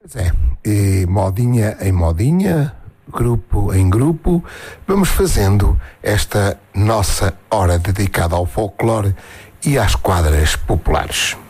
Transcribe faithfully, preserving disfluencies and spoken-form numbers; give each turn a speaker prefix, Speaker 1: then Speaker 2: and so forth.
Speaker 1: Pois é, e modinha em modinha, grupo em grupo, vamos fazendo esta nossa hora dedicada ao folclore e às quadras populares.